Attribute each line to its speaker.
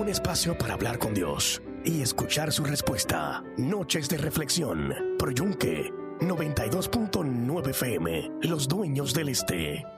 Speaker 1: Un espacio para hablar con Dios y escuchar su respuesta. Noches de reflexión. Pro Yunque 92.9 FM. Los dueños del este.